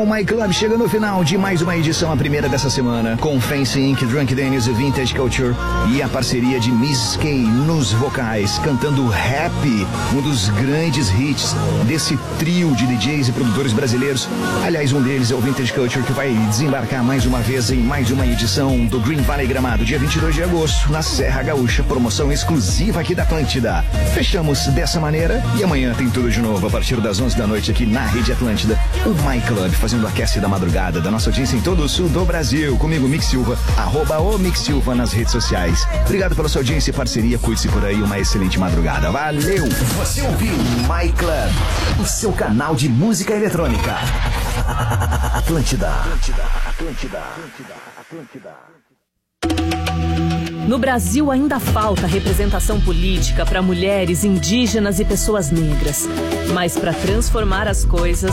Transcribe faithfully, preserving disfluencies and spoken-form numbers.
My Club chegando no final de mais uma edição, a primeira dessa semana, com Fancy Inc, Drunk Daniels e Vintage Culture e a parceria de Miss K nos vocais, cantando Happy, um dos grandes hits desse trio de D Js e produtores brasileiros. Aliás, um deles é o Vintage Culture, que vai desembarcar mais uma vez em mais uma edição do Green Valley Gramado, dia vinte e dois de agosto, na Serra Gaúcha, promoção exclusiva aqui da Atlântida. Fechamos dessa maneira e amanhã tem tudo de novo, a partir das onze da noite aqui na Rede Atlântida, o My Club, fazendo a aquece da madrugada da nossa audiência em todo o sul do Brasil. Comigo, Mick Silva, arroba o Mick Silva nas redes sociais. Obrigado pela sua audiência e parceria, cuide-se por aí, uma excelente madrugada. Valeu! Você ouviu My Club, o seu canal de música eletrônica. Atlântida. Atlântida, Atlântida, Atlântida, Atlântida. No Brasil ainda falta representação política para mulheres, indígenas e pessoas negras. Mas para transformar as coisas,